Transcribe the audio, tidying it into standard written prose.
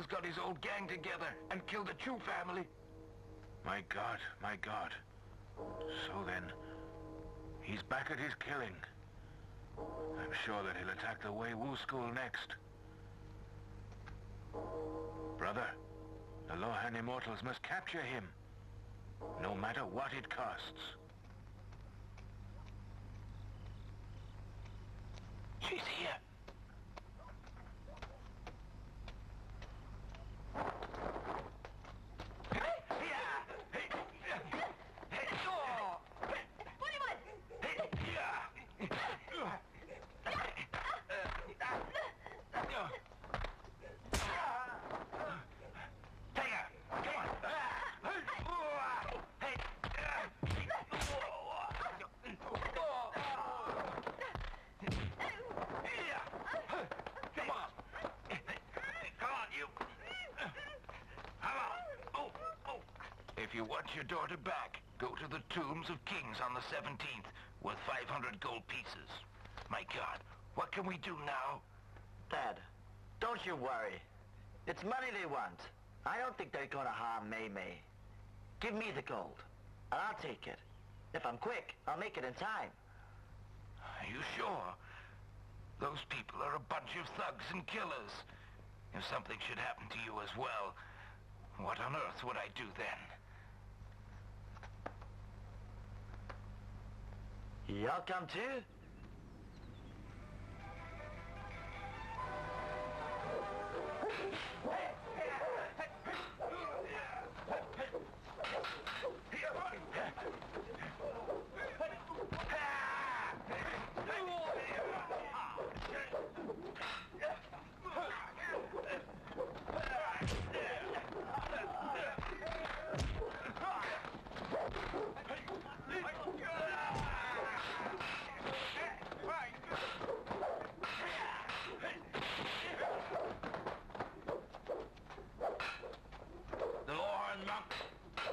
has got his old gang together and killed the Chu family. My God, my God. So then, he's back at his killing. I'm sure that he'll attack the Wei Wu school next. Brother, the Lohan Immortals must capture him, no matter what it costs. She's here. If you want your daughter back, go to the tombs of kings on the 17th, worth 500 gold pieces. My God, what can we do now? Dad, don't you worry. It's money they want. I don't think they're gonna harm Mei Mei. Give me the gold, and I'll take it. If I'm quick, I'll make it in time. Are you sure? Those people are a bunch of thugs and killers. If something should happen to you as well, what on earth would I do then? Y'all come too?